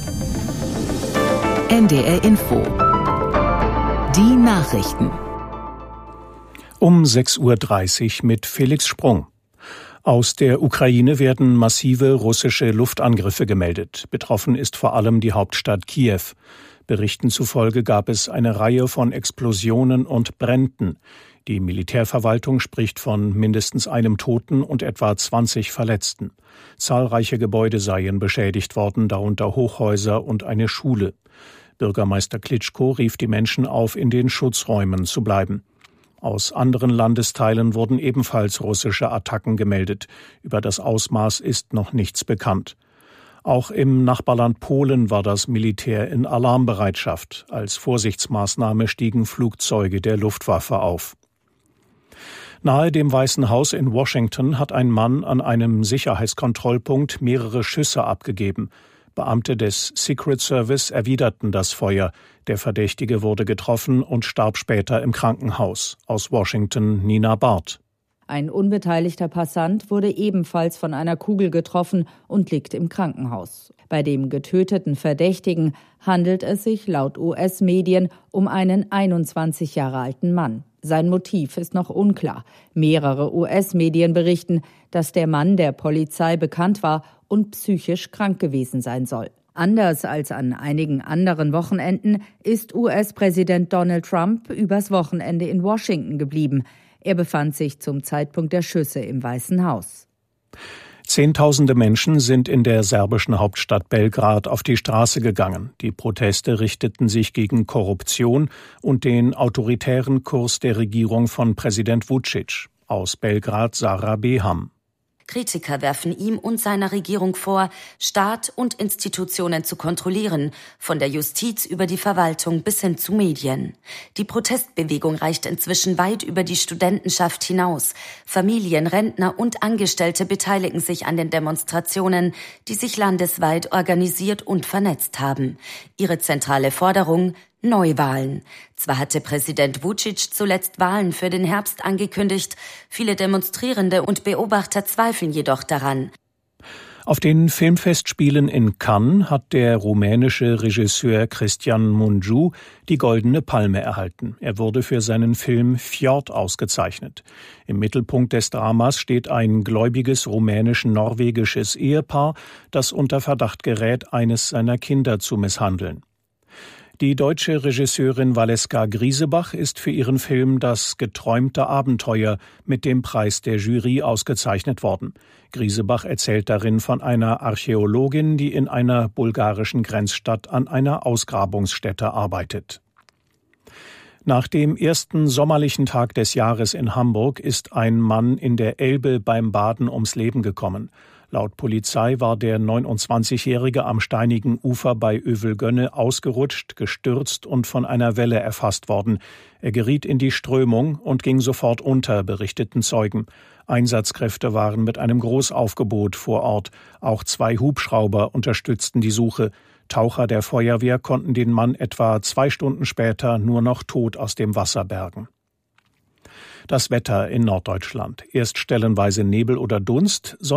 NDR Info. Die Nachrichten. Um 6:30 Uhr mit Felix Sprung. Aus der Ukraine werden massive russische Luftangriffe gemeldet. Betroffen ist vor allem die Hauptstadt Kiew. Berichten zufolge gab es eine Reihe von Explosionen und Bränden. Die Militärverwaltung spricht von mindestens einem Toten und etwa 20 Verletzten. Zahlreiche Gebäude seien beschädigt worden, darunter Hochhäuser und eine Schule. Bürgermeister Klitschko rief die Menschen auf, in den Schutzräumen zu bleiben. Aus anderen Landesteilen wurden ebenfalls russische Attacken gemeldet. Über das Ausmaß ist noch nichts bekannt. Auch im Nachbarland Polen war das Militär in Alarmbereitschaft. Als Vorsichtsmaßnahme stiegen Flugzeuge der Luftwaffe auf. Nahe dem Weißen Haus in Washington hat ein Mann an einem Sicherheitskontrollpunkt mehrere Schüsse abgegeben. Beamte des Secret Service erwiderten das Feuer. Der Verdächtige wurde getroffen und starb später im Krankenhaus. Aus Washington Nina Barth. Ein unbeteiligter Passant wurde ebenfalls von einer Kugel getroffen und liegt im Krankenhaus. Bei dem getöteten Verdächtigen handelt es sich laut US-Medien um einen 21 Jahre alten Mann. Sein Motiv ist noch unklar. Mehrere US-Medien berichten, dass der Mann der Polizei bekannt war und psychisch krank gewesen sein soll. Anders als an einigen anderen Wochenenden ist US-Präsident Donald Trump übers Wochenende in Washington geblieben. Er befand sich zum Zeitpunkt der Schüsse im Weißen Haus. Zehntausende Menschen sind in der serbischen Hauptstadt Belgrad auf die Straße gegangen. Die Proteste richteten sich gegen Korruption und den autoritären Kurs der Regierung von Präsident Vučić. Aus Belgrad Sarah Beham. Kritiker werfen ihm und seiner Regierung vor, Staat und Institutionen zu kontrollieren, von der Justiz über die Verwaltung bis hin zu Medien. Die Protestbewegung reicht inzwischen weit über die Studentenschaft hinaus. Familien, Rentner und Angestellte beteiligen sich an den Demonstrationen, die sich landesweit organisiert und vernetzt haben. Ihre zentrale Forderung: Neuwahlen. Zwar hatte Präsident Vučić zuletzt Wahlen für den Herbst angekündigt, viele Demonstrierende und Beobachter zweifeln jedoch daran. Auf den Filmfestspielen in Cannes hat der rumänische Regisseur Cristian Mungiu die Goldene Palme erhalten. Er wurde für seinen Film Fjord ausgezeichnet. Im Mittelpunkt des Dramas steht ein gläubiges rumänisch-norwegisches Ehepaar, das unter Verdacht gerät, eines seiner Kinder zu misshandeln. Die deutsche Regisseurin Valeska Griesebach ist für ihren Film Das geträumte Abenteuer mit dem Preis der Jury ausgezeichnet worden. Griesebach erzählt darin von einer Archäologin, die in einer bulgarischen Grenzstadt an einer Ausgrabungsstätte arbeitet. Nach dem ersten sommerlichen Tag des Jahres in Hamburg ist ein Mann in der Elbe beim Baden ums Leben gekommen. Laut Polizei war der 29-Jährige am steinigen Ufer bei Övelgönne ausgerutscht, gestürzt und von einer Welle erfasst worden. Er geriet in die Strömung und ging sofort unter, berichteten Zeugen. Einsatzkräfte waren mit einem Großaufgebot vor Ort. Auch 2 Hubschrauber unterstützten die Suche. Taucher der Feuerwehr konnten den Mann etwa 2 Stunden später nur noch tot aus dem Wasser bergen. Das Wetter in Norddeutschland. Erst stellenweise Nebel oder Dunst,